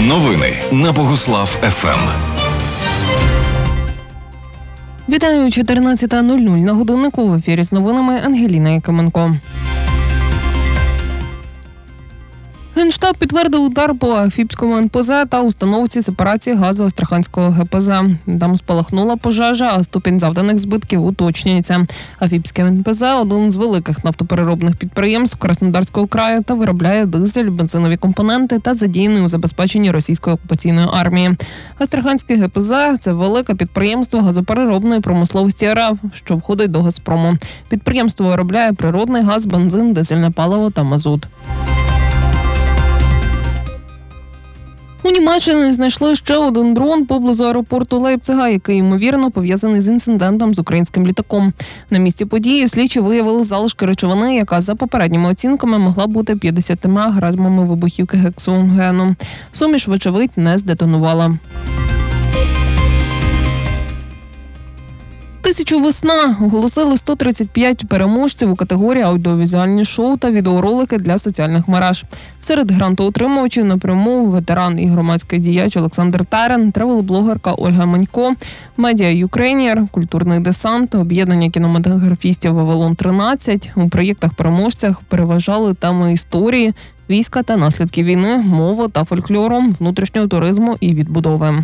Новини на Богуслав ФМ. Вітаю, 14:00 на годиннику. В ефірі з новинами Ангеліна Якименко. Генштаб підтвердив удар по Афіпському НПЗ та установці сепарації газу Астраханського ГПЗ. Там спалахнула пожежа, а ступінь завданих збитків уточнюється. Афіпське НПЗ – один з великих нафтопереробних підприємств Краснодарського краю та виробляє дизель, бензинові компоненти та задіяний у забезпеченні російської окупаційної армії. Астраханське ГПЗ – це велике підприємство газопереробної промисловості РФ, що входить до Газпрому. Підприємство виробляє природний газ, бензин, дизельне паливо та мазут. У Німеччині знайшли ще один дрон поблизу аеропорту Лейпцига, який, ймовірно, пов'язаний з інцидентом з українським літаком. На місці події слідчі виявили залишки речовини, яка, за попередніми оцінками, могла бути 50 грамами вибухівки гексогену. Суміш, вочевидь, не здетонувала. «1000 весна» оголосили 135 переможців у категорії аудіовізуальні шоу та відеоролики для соціальних мереж. Серед грантоотримувачів напряму ветеран і громадський діяч Олександр Тарен, тревел-блогерка Ольга Манько, медіа «Юкрейнер», культурний десант, об'єднання кінематографістів «Вавилон-13». У проєктах-переможцях переважали теми історії, війська та наслідків війни, мови та фольклору, внутрішнього туризму і відбудови.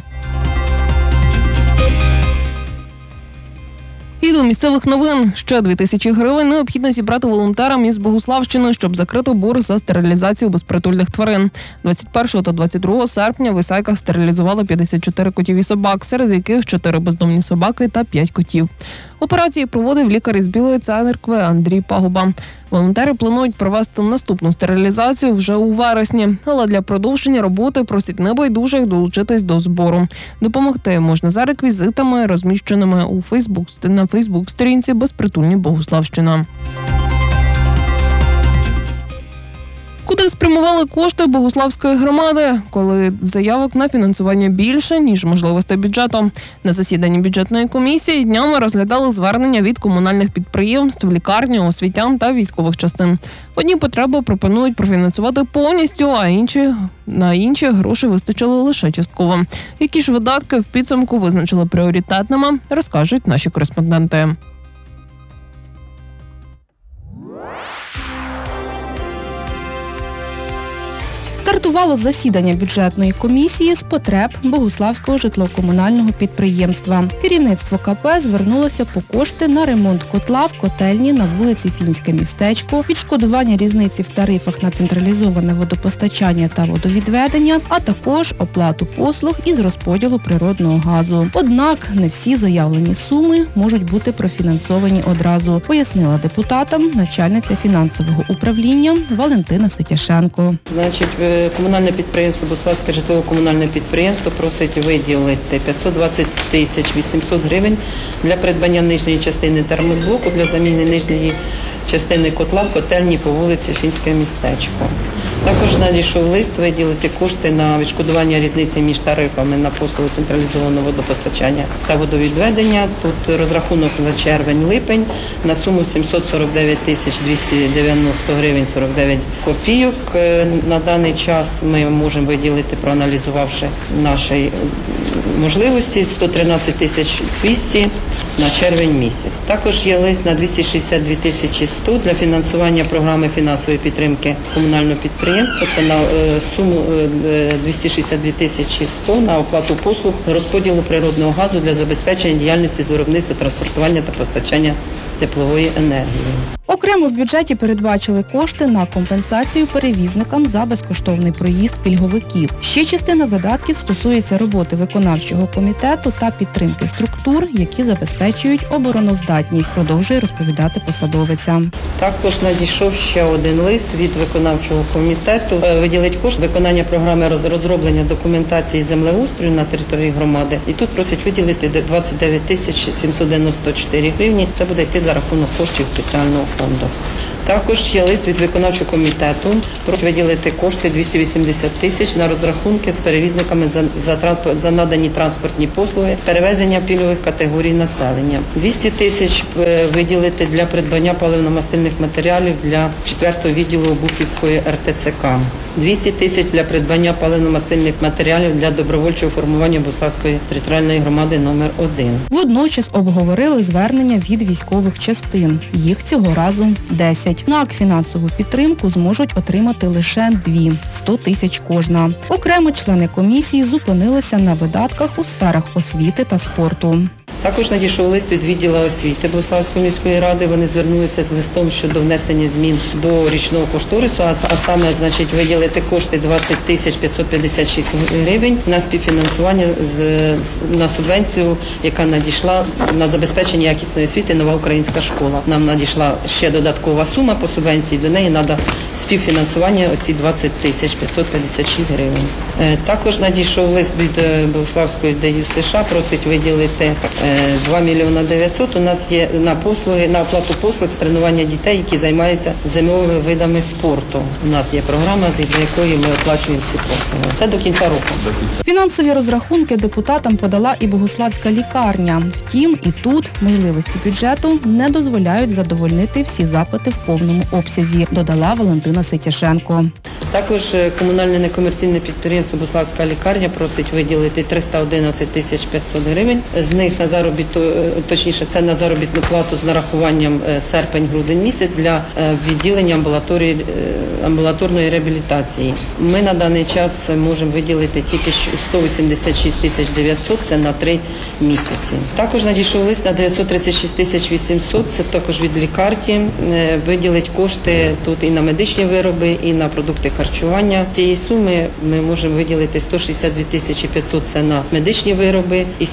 І до місцевих новин. Ще 2000 гривень необхідно зібрати волонтерам із Богуславщини, щоб закрити борг за стерилізацію безпритульних тварин. 21 та 22 серпня в Ісайках стерилізували 54 котів і собак, серед яких 4 бездомні собаки та 5 котів. Операції проводив лікар із Білої Церкви Андрій Пагуба. Волонтери планують провести наступну стерилізацію вже у вересні, але для продовження роботи просять небайдужих долучитись до збору. Допомогти можна за реквізитами, розміщеними на Фейсбук-сторінці «Безпритульні Богуславщина». Куди спрямували кошти Богуславської громади, коли заявок на фінансування більше, ніж можливостей бюджету? На засіданні бюджетної комісії днями розглядали звернення від комунальних підприємств, лікарні, освітян та військових частин. Одні потреби пропонують профінансувати повністю, а на інші гроші вистачило лише частково. Які ж видатки в підсумку визначили пріоритетними, розкажуть наші кореспонденти. Стартувало засідання бюджетної комісії з потреб Богуславського житлово-комунального підприємства. Керівництво КП звернулося по кошти на ремонт котла в котельні на вулиці Фінське містечко, відшкодування різниці в тарифах на централізоване водопостачання та водовідведення, а також оплату послуг із розподілу природного газу. Однак не всі заявлені суми можуть бути профінансовані одразу, пояснила депутатам начальниця фінансового управління Валентина Ситяшенко. Комунальне підприємство, Богуславське житлово-комунальне підприємство просить виділити 520 800 гривень для придбання нижньої частини термоблоку для заміни нижньої частини котла в котельні по вулиці Фінське містечко. Також надійшов лист виділити кошти на відшкодування різниці між тарифами на послуги централізованого водопостачання та водовідведення. Тут розрахунок за червень-липень на суму 749 290 гривень 49 копійок. На даний час ми можемо виділити, проаналізувавши наші можливості, 113 200 на червень місяць. Також є лист на 262 100 для фінансування програми фінансової підтримки комунального підприємства. Це на суму 262 100 на оплату послуг розподілу природного газу для забезпечення діяльності з виробництва, транспортування та постачання теплової енергії. Окремо в бюджеті передбачили кошти на компенсацію перевізникам за безкоштовний проїзд пільговиків. Ще частина видатків стосується роботи виконавчого комітету та підтримки структур, які забезпечують обороноздатність, продовжує розповідати посадовиця. Також надійшов ще один лист від виконавчого комітету. Виділить кошти виконання програми розроблення документації землеустрою на території громади. І тут просять виділити 29 794 гривні. Це буде йти за рахунок коштів спеціального фонду. Також є лист від виконавчого комітету про виділити кошти 280 тисяч на розрахунки з перевізниками за надані транспортні послуги з перевезення пільгових категорій населення. 200 тисяч виділити для придбання паливно-мастильних матеріалів для 4-го відділу Обухівської РТЦК. 200 тисяч для придбання паливно-мастильних матеріалів для добровольчого формування Богуславської територіальної громади номер 1. Водночас обговорили звернення від військових частин. Їх цього разу 10. На фінансову підтримку зможуть отримати лише 2 – 100 тисяч кожна. Окремо члени комісії зупинилися на видатках у сферах освіти та спорту. Також надійшов лист від відділу освіти Богуславської міської ради. Вони звернулися з листом щодо внесення змін до річного кошторису, а саме, виділити кошти 20 тисяч 556 гривень на співфінансування на субвенцію, яка надійшла на забезпечення якісної освіти «Нова українська школа». Нам надійшла ще додаткова сума по субвенції, до неї треба співфінансування оці 20 тисяч 556 гривень. Також надійшов лист від Богуславської ДЮСШ, просить виділити 2 мільйона 900. У нас є на оплату послуг з тренування дітей, які займаються зимовими видами спорту. У нас є програма, згідно якої ми оплачуємо ці послуги. Це до кінця року. Фінансові розрахунки депутатам подала і Богуславська лікарня. Втім, і тут можливості бюджету не дозволяють задовольнити всі запити в повному обсязі, додала Валентина Ситяшенко. Також комунальне некомерційне підприємство «Богуславська лікарня» просить виділити 311 тисяч 500 гривень. З них це на заробітну плату з нарахуванням серпень-грудень місяць для відділення амбулаторної реабілітації. Ми на даний час можемо виділити тільки 186 тисяч 900, це на 3 місяці. Також надійшов лист на 936 тисяч 800, це також від лікарні. Виділить кошти тут і на медичні вироби, і на продукти харчування. Цієї суми ми можемо виділити 162 тисячі 500 – це на медичні вироби і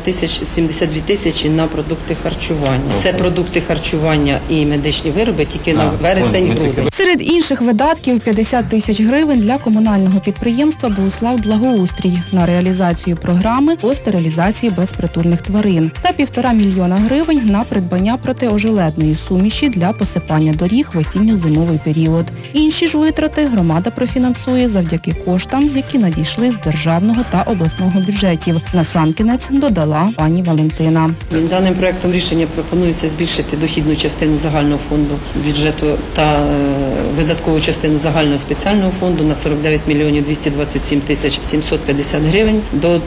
72 тисячі на продукти харчування. Це продукти харчування і медичні вироби тільки на вересень-грудень. Серед інших видатків 50 тисяч гривень для комунального підприємства «Богуслав-Благоустрій» на реалізацію програми по стерилізації безпритульних тварин та 1,5 мільйона гривень на придбання протиожеледної суміші для посипання доріг в осінньо-зимовий період. Інші ж витрати громада профінансує завдяки коштам, які надійшли з державного та обласного бюджетів. Насамкінець додала пані Валентина. Даним проектом рішення пропонується збільшити дохідну частину загального фонду бюджету та видаткову частину загального спеціального фонду на 49 мільйонів 227 тисяч 750 гривень.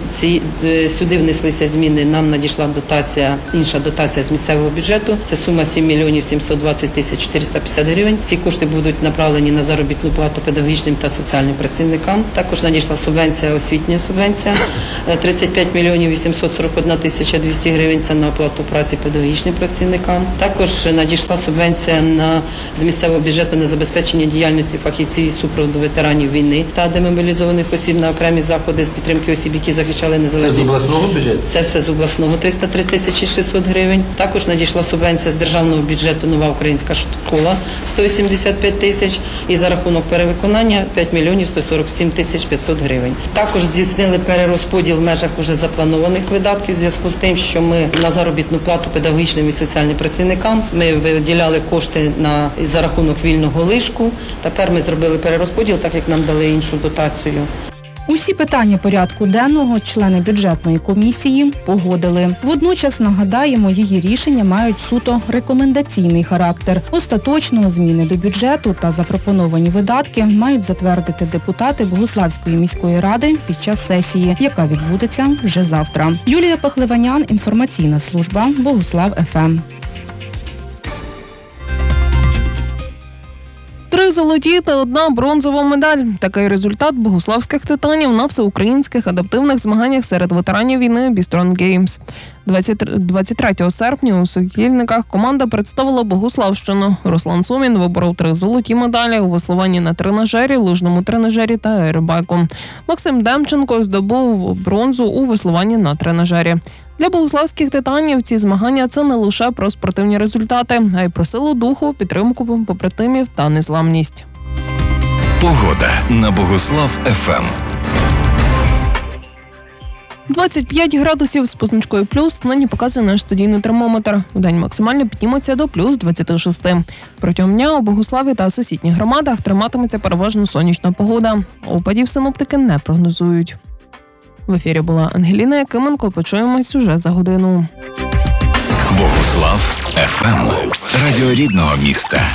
Сюди внеслися зміни, нам надійшла інша дотація з місцевого бюджету. Це сума 7 мільйонів 720 тисяч 450 гривень. Ці кошти будуть направлені на заробітну плату педагогічним та соціальним працівникам. Також надійшла субвенція, освітня субвенція, 35 мільйонів 841 тисяча 200 гривень, це на оплату праці педагогічним працівникам. Також надійшла субвенція з місцевого бюджету на забезпечення діяльності фахівців із супроводу ветеранів війни та демобілізованих осіб на окремі заходи з підтримки осіб, які захищали незалежність. Це з обласного бюджету? Це все з обласного, 303 тисячі 600 гривень. Також надійшла субвенція з державного бюджету «Нова українська школа» 185 тисяч і за рахунок перевиконання 5 мільйонів 147 тисяч 500 гривень. Також здійснили перерозподіл в межах уже запланованих видатків в зв'язку з тим, що ми на заробітну плату педагогічним і соціальним працівникам ми виділяли кошти за рахунок вільного лишку. Тепер ми зробили перерозподіл, так як нам дали іншу дотацію. Усі питання порядку денного члени бюджетної комісії погодили. Водночас, нагадаємо, її рішення мають суто рекомендаційний характер. Остаточно зміни до бюджету та запропоновані видатки мають затвердити депутати Богуславської міської ради під час сесії, яка відбудеться вже завтра. Юлія Пахливанян, інформаційна служба Богуслав ФМ. 3 золоті та 1 бронзова медаль. Такий результат богуславських титанів на всеукраїнських адаптивних змаганнях серед ветеранів війни «Бістрон Геймс». 23 серпня у Сокільниках команда представила Богуславщину. Руслан Сумін виборов 3 золоті медалі у веслуванні на тренажері, лижному тренажері та аеробайку. Максим Демченко здобув бронзу у веслуванні на тренажері. Для богуславських титанів ці змагання – це не лише про спортивні результати, а й про силу духу, підтримку побратимів та незламність. Погода на Богуслав ФМ. 25 градусів з позначкою плюс нині показує наш студійний термометр. Вдень максимально підніметься до плюс 26. Протягом дня у Богуславі та сусідніх громадах триматиметься переважно сонячна погода. Опадів синоптики не прогнозують. В ефірі була Ангеліна Якименко. Почуємось уже за годину. Богуслав ФМ. Радіо рідного міста.